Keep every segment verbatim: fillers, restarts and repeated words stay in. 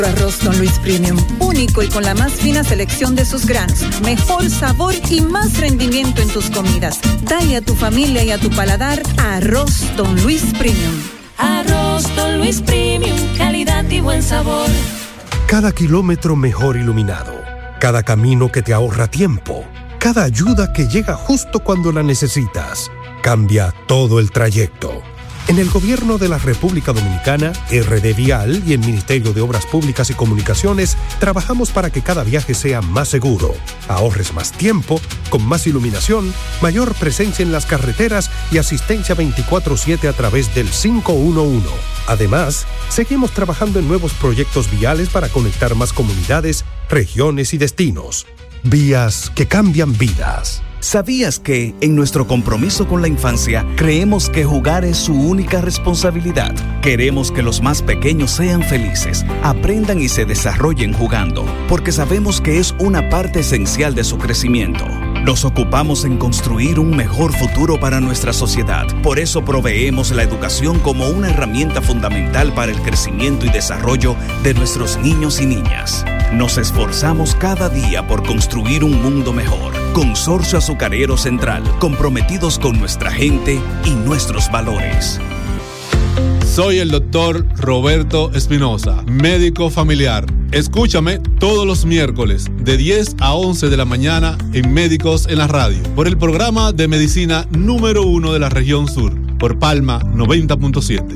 Arroz Don Luis Premium, único y con la más fina selección de sus granos, mejor sabor y más rendimiento en tus comidas. Dale a tu familia y a tu paladar Arroz Don Luis Premium. Arroz Don Luis Premium, calidad y buen sabor. Cada kilómetro mejor iluminado, cada camino que te ahorra tiempo, cada ayuda que llega justo cuando la necesitas, cambia todo el trayecto. En el Gobierno de la República Dominicana, R D Vial y el Ministerio de Obras Públicas y Comunicaciones trabajamos para que cada viaje sea más seguro, ahorres más tiempo, con más iluminación, mayor presencia en las carreteras y asistencia veinticuatro siete a través del cinco uno uno. Además, seguimos trabajando en nuevos proyectos viales para conectar más comunidades, regiones y destinos. Vías que cambian vidas. ¿Sabías que, en nuestro compromiso con la infancia, creemos que jugar es su única responsabilidad? Queremos que los más pequeños sean felices, aprendan y se desarrollen jugando, porque sabemos que es una parte esencial de su crecimiento. Nos ocupamos en construir un mejor futuro para nuestra sociedad. Por eso proveemos la educación como una herramienta fundamental para el crecimiento y desarrollo de nuestros niños y niñas. Nos esforzamos cada día por construir un mundo mejor. Consorcio Azucarero Central, comprometidos con nuestra gente y nuestros valores. Soy el doctor Roberto Espinosa, médico familiar. Escúchame todos los miércoles de diez a once de la mañana en Médicos en la Radio, por el programa de medicina número uno de la región sur, por Palma noventa punto siete.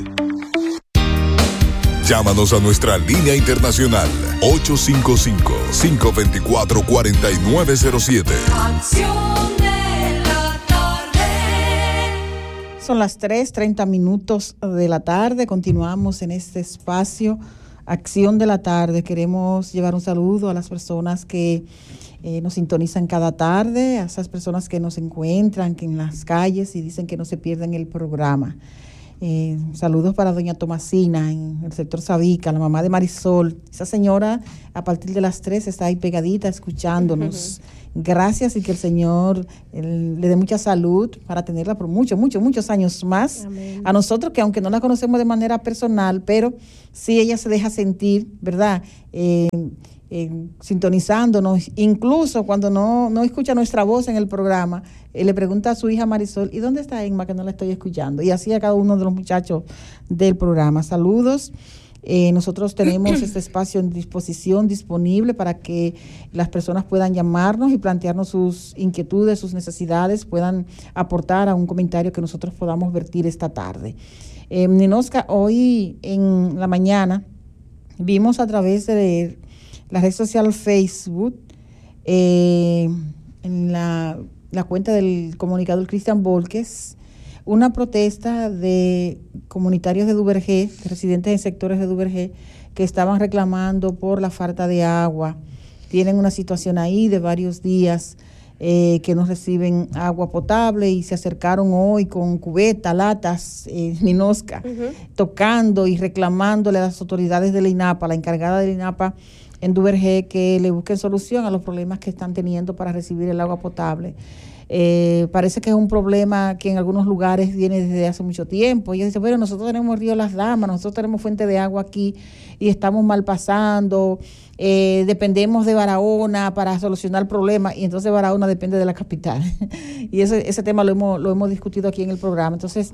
Llámanos a nuestra línea internacional ocho cinco cinco, cinco dos cuatro, cuatro nueve cero siete. Acción de la tarde. Son las tres treinta minutos de la tarde. Continuamos en este espacio Acción de la Tarde. Queremos llevar un saludo a las personas que eh, nos sintonizan cada tarde, a esas personas que nos encuentran que en las calles y dicen que no se pierden el programa. Eh, saludos para doña Tomasina en el sector Sabica, la mamá de Marisol. Esa señora a partir de las tres está ahí pegadita escuchándonos. Uh-huh. Gracias y que el Señor el, le dé mucha salud para tenerla por muchos, muchos, muchos años más. Amén. A nosotros que aunque no la conocemos de manera personal, pero sí ella se deja sentir, ¿verdad? Eh, eh, sintonizándonos, incluso cuando no, no escucha nuestra voz en el programa, eh, le pregunta a su hija Marisol, ¿y dónde está Emma que no la estoy escuchando? Y así a cada uno de los muchachos del programa. Saludos. Eh, nosotros tenemos este espacio en disposición, disponible para que las personas puedan llamarnos y plantearnos sus inquietudes, sus necesidades, puedan aportar a un comentario que nosotros podamos vertir esta tarde. Eh, Ninosca, hoy en la mañana vimos a través de la red social Facebook, eh, en la, la cuenta del comunicador Cristian Volques, una protesta de comunitarios de Duvergé, de residentes en sectores de Duvergé, que estaban reclamando por la falta de agua. Tienen una situación ahí de varios días eh, que no reciben agua potable y se acercaron hoy con cubeta, latas, eh, Ninosca, uh-huh. tocando y reclamándole a las autoridades de la INAPA, la encargada de la INAPA en Duvergé, que le busquen solución a los problemas que están teniendo para recibir el agua potable. Eh, parece que es un problema que en algunos lugares viene desde hace mucho tiempo. Y ella dice, bueno, nosotros tenemos Río Las Damas, nosotros tenemos fuente de agua aquí y estamos mal pasando, eh, dependemos de Barahona para solucionar el problema, y entonces Barahona depende de la capital. Y ese, ese tema lo hemos, lo hemos discutido aquí en el programa. Entonces,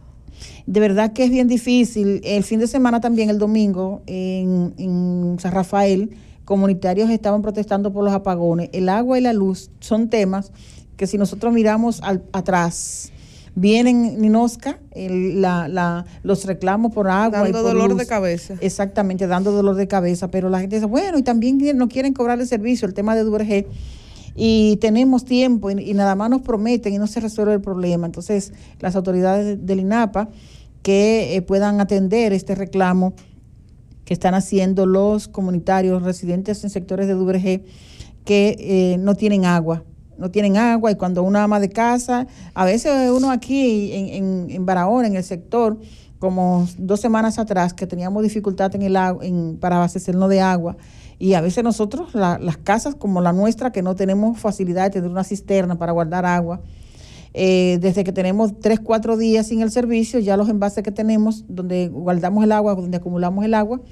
de verdad que es bien difícil. El fin de semana también, el domingo, en, en San Rafael, comunitarios estaban protestando por los apagones. El agua y la luz son temas que si nosotros miramos al, atrás, vienen, Ninosca, el, la, la, los reclamos por agua dando y por dolor luz. de cabeza. Exactamente, dando dolor de cabeza, pero la gente dice, bueno, y también no quieren cobrar el servicio, el tema de Duvergé, y tenemos tiempo, y, y nada más nos prometen y no se resuelve el problema. Entonces, las autoridades del INAPA que eh, puedan atender este reclamo que están haciendo los comunitarios residentes en sectores de Duvergé que eh, no tienen agua. no tienen agua, y cuando una ama de casa, a veces uno aquí en, en, en Barahona, en el sector, como dos semanas atrás, que teníamos dificultad en el agua, en, para abastecernos de agua, y a veces nosotros, la, las casas como la nuestra, que no tenemos facilidad de tener una cisterna para guardar agua, eh, desde que tenemos tres, cuatro días sin el servicio, ya los envases que tenemos, donde guardamos el agua, donde acumulamos el agua,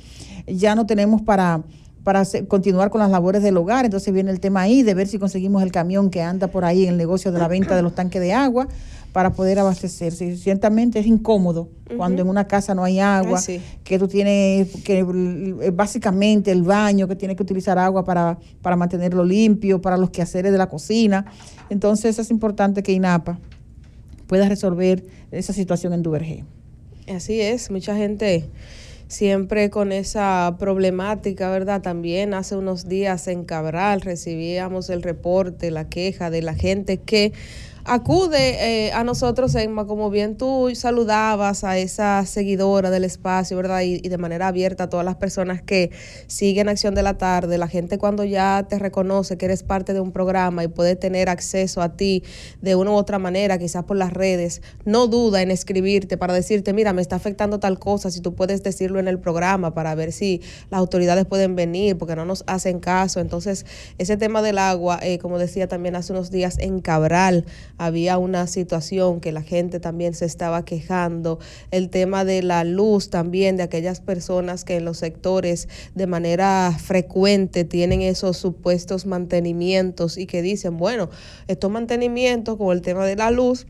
ya no tenemos para... para hacer, continuar con las labores del hogar. Entonces viene el tema ahí de ver si conseguimos el camión que anda por ahí en el negocio de la venta de los tanques de agua para poder abastecerse. Ciertamente es incómodo uh-huh. cuando en una casa no hay agua, Ay, sí. que tú tienes que básicamente el baño, que tienes que utilizar agua para, para mantenerlo limpio, para los quehaceres de la cocina. Entonces es importante que INAPA pueda resolver esa situación en Duvergé. Así es, mucha gente siempre con esa problemática, ¿verdad? También hace unos días en Cabral recibíamos el reporte, la queja de la gente que acude eh, a nosotros, Emma, como bien tú saludabas a esa seguidora del espacio, ¿verdad? Y, y de manera abierta a todas las personas que siguen Acción de la Tarde, la gente cuando ya te reconoce que eres parte de un programa y puede tener acceso a ti de una u otra manera, quizás por las redes, no duda en escribirte para decirte, mira, me está afectando tal cosa, si tú puedes decirlo en el programa para ver si las autoridades pueden venir, porque no nos hacen caso. Entonces, ese tema del agua, eh, como decía también hace unos días en Cabral, había una situación que la gente también se estaba quejando, el tema de la luz también, de aquellas personas que en los sectores de manera frecuente tienen esos supuestos mantenimientos y que dicen, bueno, estos mantenimientos con el tema de la luz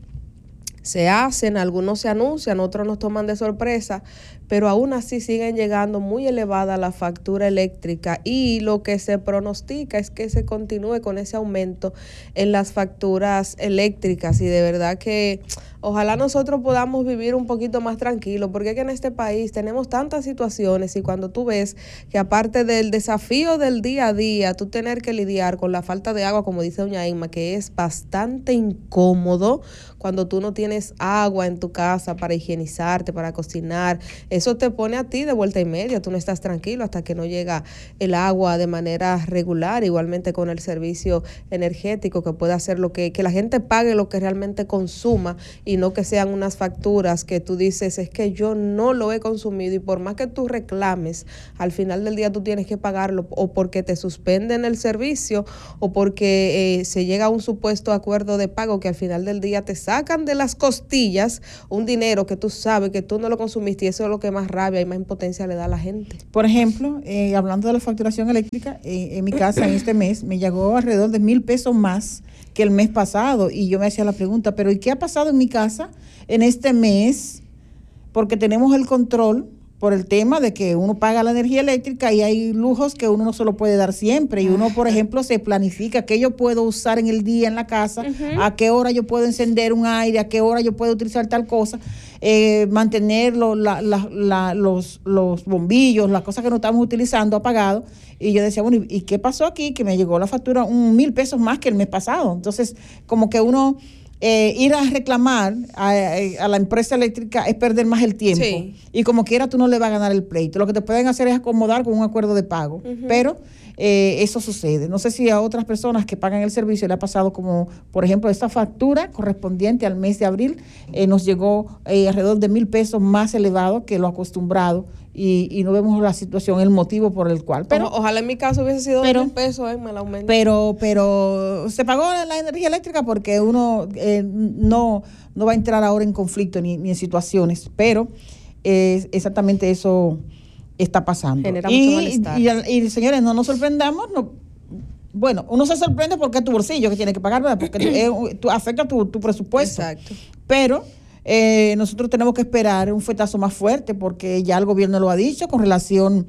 se hacen, algunos se anuncian, otros nos toman de sorpresa, pero aún así siguen llegando muy elevada la factura eléctrica y lo que se pronostica es que se continúe con ese aumento en las facturas eléctricas y de verdad que ojalá nosotros podamos vivir un poquito más tranquilos, porque es que en este país tenemos tantas situaciones y cuando tú ves que aparte del desafío del día a día, tú tener que lidiar con la falta de agua, como dice doña Inma, que es bastante incómodo cuando tú no tienes agua en tu casa para higienizarte, para cocinar, eso te pone a ti de vuelta y media, tú no estás tranquilo hasta que no llega el agua de manera regular, igualmente con el servicio energético que puede hacer lo que, que la gente pague lo que realmente consuma y no que sean unas facturas que tú dices, es que yo no lo he consumido y por más que tú reclames, al final del día tú tienes que pagarlo o porque te suspenden el servicio o porque eh, se llega a un supuesto acuerdo de pago que al final del día te sacan de las costillas un dinero que tú sabes que tú no lo consumiste y eso es lo que más rabia y más impotencia le da a la gente. Por ejemplo, eh, hablando de la facturación eléctrica, eh, en mi casa en este mes me llegó alrededor de mil pesos más que el mes pasado y yo me hacía la pregunta, pero ¿y qué ha pasado en mi casa en este mes? Porque tenemos el control por el tema de que uno paga la energía eléctrica y hay lujos que uno no se lo puede dar siempre y uno, por ejemplo, se planifica qué yo puedo usar en el día en la casa, uh-huh. a qué hora yo puedo encender un aire, a qué hora yo puedo utilizar tal cosa, eh, mantener lo, la, la, la, los, los bombillos, las cosas que no estamos utilizando apagados. Y yo decía, bueno, ¿y qué pasó aquí? Que me llegó la factura un mil pesos más que el mes pasado. Entonces, como que uno... Eh, ir a reclamar a, a la empresa eléctrica es perder más el tiempo sí. y como quiera tú no le vas a ganar el pleito. Lo que te pueden hacer es acomodar con un acuerdo de pago, uh-huh. pero eh, eso sucede. No sé si a otras personas que pagan el servicio le ha pasado como, por ejemplo, esta factura correspondiente al mes de abril eh, nos llegó eh, alrededor de mil pesos más elevado que lo acostumbrado y, y no vemos la situación, el motivo por el cual. Pero, o, ojalá en mi caso hubiese sido pero, mil pesos, eh, me la aumento. Pero, pero se pagó la energía eléctrica porque uno eh, no, no va a entrar ahora en conflicto ni, ni en situaciones, pero eh, exactamente eso está pasando. Genera y, mucho malestar. Y, y, y señores, no nos sorprendamos, no, bueno, uno se sorprende porque es tu bolsillo que tiene que pagar, ¿verdad? Porque eh, tu, afecta tu, tu presupuesto. Exacto. Pero eh, nosotros tenemos que esperar un fuetazo más fuerte porque ya el gobierno lo ha dicho con relación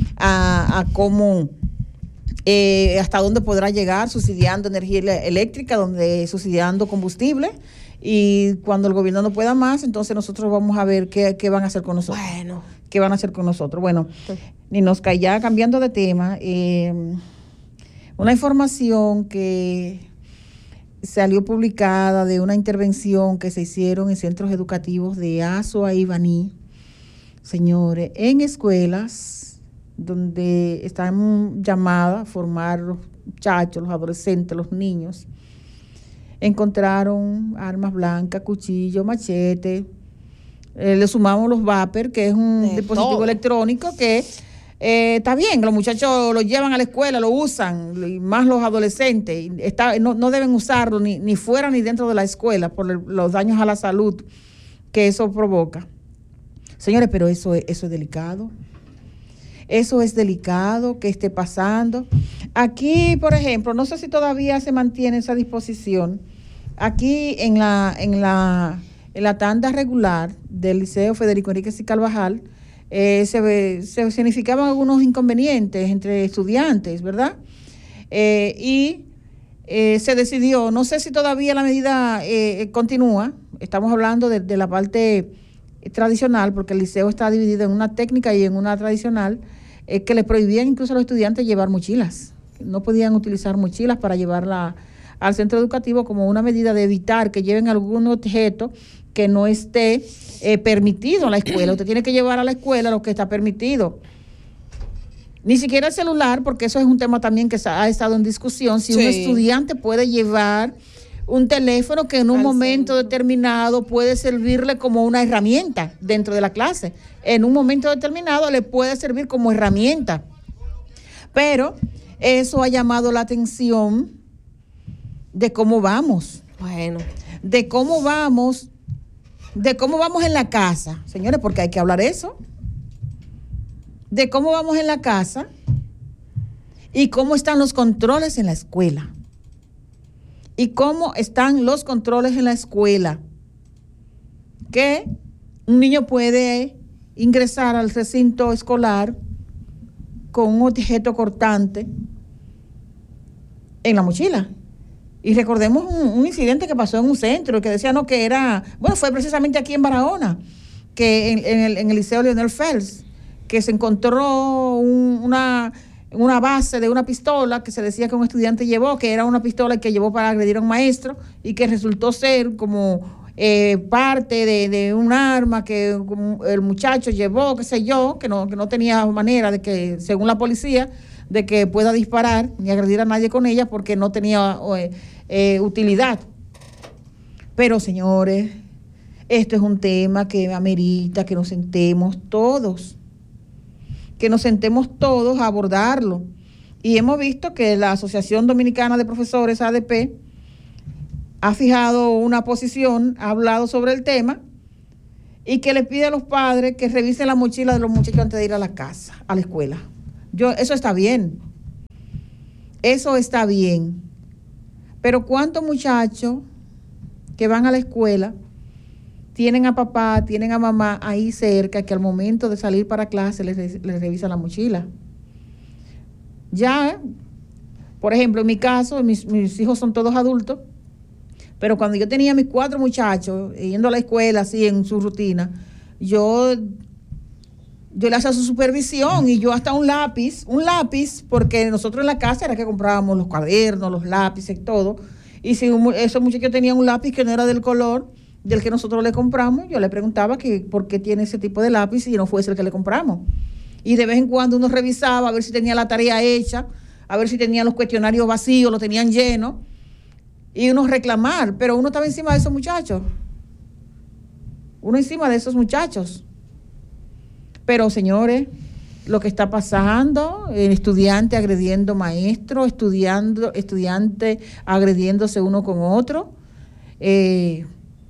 a, a cómo, eh, hasta dónde podrá llegar subsidiando energía eléctrica, donde subsidiando combustible. Y cuando el gobierno no pueda más, entonces nosotros vamos a ver qué, qué van a hacer con nosotros. Bueno. ¿Qué van a hacer con nosotros? Bueno, ni nos cae ya cambiando de tema. Eh, una información que salió publicada de una intervención que se hicieron en centros educativos de Azua y Baní, señores, en escuelas donde están llamadas a formar los muchachos, los adolescentes, los niños, encontraron armas blancas, cuchillo, machete, eh, le sumamos los vapor, que es un de dispositivo todo. electrónico que eh, está bien, los muchachos lo llevan a la escuela, lo usan, y más los adolescentes, está, no, no deben usarlo ni, ni fuera ni dentro de la escuela por el, los daños a la salud que eso provoca. Señores, pero eso, eso es delicado. eso es delicado que esté pasando. Aquí, por ejemplo, no sé si todavía se mantiene esa disposición. Aquí en la, en la, en la tanda regular del Liceo Federico Enríquez y Carvajal, eh, se, se significaban algunos inconvenientes entre estudiantes, ¿verdad? Eh, y eh, se decidió, no sé si todavía la medida eh, continúa, estamos hablando de, de la parte tradicional, porque el liceo está dividido en una técnica y en una tradicional, eh, que le prohibían incluso a los estudiantes llevar mochilas. No podían utilizar mochilas para llevarla al centro educativo como una medida de evitar que lleven algún objeto que no esté eh, permitido en la escuela. Usted tiene que llevar a la escuela lo que está permitido. Ni siquiera el celular, porque eso es un tema también que ha estado en discusión, si sí. un estudiante puede llevar un teléfono que en un Al momento centro. determinado puede servirle como una herramienta dentro de la clase. En un momento determinado le puede servir como herramienta. Pero eso ha llamado la atención de cómo vamos. Bueno. De cómo vamos, de cómo vamos en la casa. Señores, porque hay que hablar eso. De cómo vamos en la casa y cómo están los controles en la escuela. Y cómo están los controles en la escuela. Que un niño puede ingresar al recinto escolar con un objeto cortante en la mochila. Y recordemos un, un incidente que pasó en un centro, que decía no que era, bueno, fue precisamente aquí en Barahona, que en, en, el, en el Liceo Leonel Fels, que se encontró un, una, una base de una pistola que se decía que un estudiante llevó, que era una pistola que llevó para agredir a un maestro y que resultó ser como eh, parte de, de un arma que el muchacho llevó, qué sé yo, que no, que no tenía manera de que, según la policía, de que pueda disparar ni agredir a nadie con ella porque no tenía eh, eh, utilidad. Pero, señores, esto es un tema que amerita que nos sentemos todos, que nos sentemos todos a abordarlo. Y hemos visto que la Asociación Dominicana de Profesores, A D P, ha fijado una posición, ha hablado sobre el tema y que le pide a los padres que revisen la mochila de los muchachos antes de ir a la casa, a la escuela. Yo, eso está bien, eso está bien, pero ¿cuántos muchachos que van a la escuela tienen a papá, tienen a mamá ahí cerca que al momento de salir para clase les, les revisa la mochila? Ya, por ejemplo, en mi caso, mis, mis hijos son todos adultos, pero cuando yo tenía mis cuatro muchachos yendo a la escuela así en su rutina, yo... Yo le hacía su supervisión y yo hasta un lápiz, un lápiz, porque nosotros en la casa era que comprábamos los cuadernos, los lápices, todo. Y si un, esos muchachos tenían un lápiz que no era del color del que nosotros le compramos, yo le preguntaba que por qué tiene ese tipo de lápiz y no fuese el que le compramos. Y de vez en cuando uno revisaba a ver si tenía la tarea hecha, a ver si tenían los cuestionarios vacíos, los tenían llenos, y uno reclamar, pero uno estaba encima de esos muchachos. Uno encima de esos muchachos. Pero, señores, lo que está pasando, el estudiante agrediendo maestro, estudiando, estudiante agrediéndose uno con otro, eh,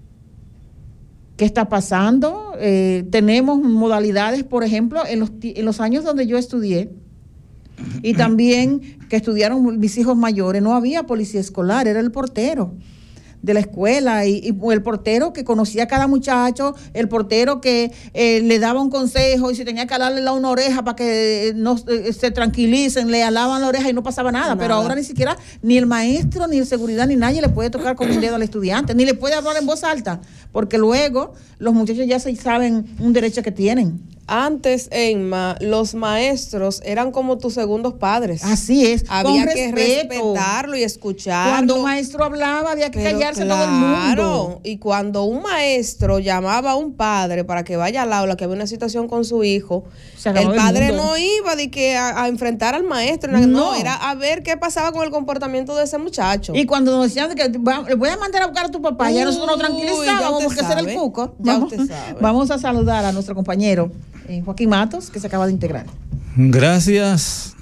¿qué está pasando? Eh, tenemos modalidades, por ejemplo, en los, en los años donde yo estudié, y también que estudiaron mis hijos mayores, no había policía escolar, era el portero de la escuela y, y el portero que conocía a cada muchacho, el portero que eh, le daba un consejo y si tenía que alarle una oreja para que no eh, se tranquilicen, le alaban la oreja y no pasaba nada. nada. Pero ahora ni siquiera ni el maestro, ni el seguridad, ni nadie le puede tocar con un dedo al estudiante, ni le puede hablar en voz alta, porque luego los muchachos ya se saben un derecho que tienen. Antes, Emma, los maestros eran como tus segundos padres. Así es. Había que respetarlo y escucharlo. Cuando un maestro hablaba, había que Pero callarse claro, todo el mundo. Y cuando un maestro llamaba a un padre para que vaya al aula, que había una situación con su hijo, el padre el no iba de que a, a enfrentar al maestro. No. no, era a ver qué pasaba con el comportamiento de ese muchacho. Y cuando nos decían que voy a mandar a buscar a tu papá, Uy, ya nosotros nos tranquilizábamos porque ese era el cuco. Ya vamos, usted sabe. Vamos a saludar a nuestro compañero Eh, Joaquín Matos, que se acaba de integrar. Gracias.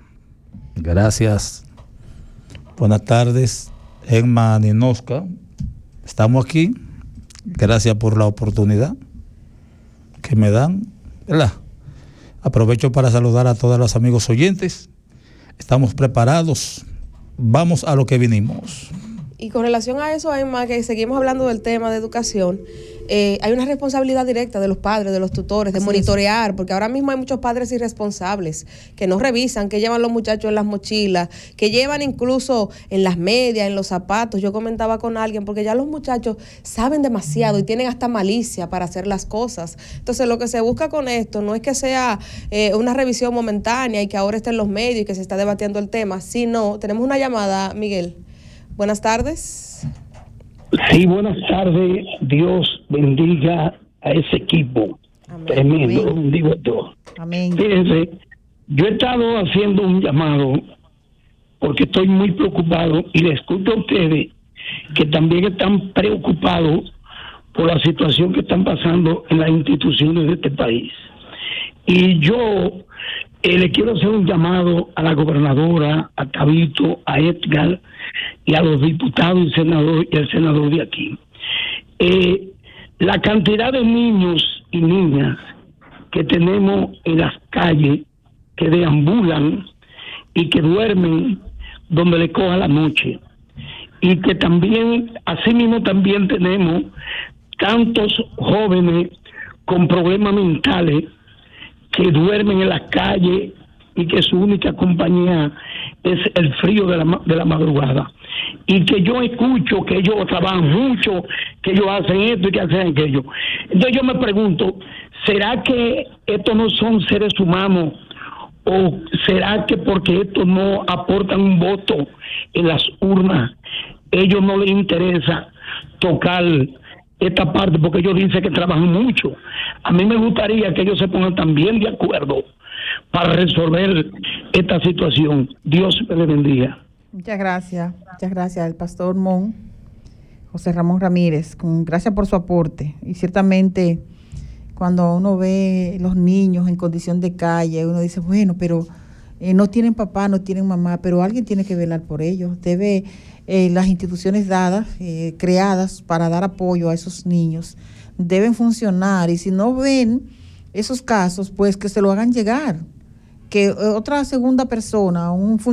Gracias. Buenas tardes, Emma Ninosca. Estamos aquí. Gracias por la oportunidad que me dan, ¿verdad? Aprovecho para saludar a todos los amigos oyentes. Estamos preparados. Vamos a lo que vinimos. Y con relación a eso, Emma, que seguimos hablando del tema de educación, eh, hay una responsabilidad directa de los padres, de los tutores, de Así monitorear, es. Porque ahora mismo hay muchos padres irresponsables que no revisan, que llevan los muchachos en las mochilas, que llevan incluso en las medias, en los zapatos. Yo comentaba con alguien, porque ya los muchachos saben demasiado y tienen hasta malicia para hacer las cosas. Entonces, lo que se busca con esto no es que sea eh, una revisión momentánea y que ahora esté en los medios y que se está debatiendo el tema, sino, tenemos una llamada, Miguel. Buenas tardes. Sí, buenas tardes. Dios bendiga a ese equipo. Amén. Tremendo. Amén. Bendigo a todos. Amén. Fíjense, yo he estado haciendo un llamado porque estoy muy preocupado y les escucho a ustedes que también están preocupados por la situación que están pasando en las instituciones de este país. Y yo eh, le quiero hacer un llamado a la gobernadora, a Tabito, a Edgar y a los diputados y senadores y al senador de aquí. Eh, la cantidad de niños y niñas que tenemos en las calles, que deambulan y que duermen donde le coja la noche, y que también, asimismo también tenemos tantos jóvenes con problemas mentales que duermen en las calles y que su única compañía es el frío de la, de la madrugada. Y que yo escucho que ellos trabajan mucho, que ellos hacen esto y que hacen aquello. Entonces yo me pregunto, ¿será que estos no son seres humanos? ¿O será que porque estos no aportan un voto en las urnas, ellos no les interesa tocar esta parte, porque ellos dicen que trabajan mucho? A mí me gustaría que ellos se pongan también de acuerdo para resolver esta situación. Dios me bendiga. Muchas gracias, muchas gracias al pastor Mon, José Ramón Ramírez, con, gracias por su aporte. Y ciertamente cuando uno ve los niños en condición de calle, uno dice, bueno, pero eh, no tienen papá, no tienen mamá, pero alguien tiene que velar por ellos. Debe eh, las instituciones dadas, eh, creadas para dar apoyo a esos niños, deben funcionar, y si no ven esos casos, pues que se lo hagan llegar, que otra segunda persona, un